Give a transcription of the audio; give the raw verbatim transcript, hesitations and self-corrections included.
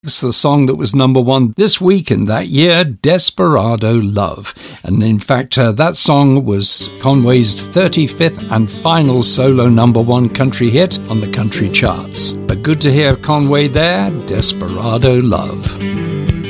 It's the song that was number one this week in that year, Desperado Love. And in fact, uh, that song was Conway's thirty-fifth and final solo number one country hit on the country charts. But good to hear Conway there, Desperado Love.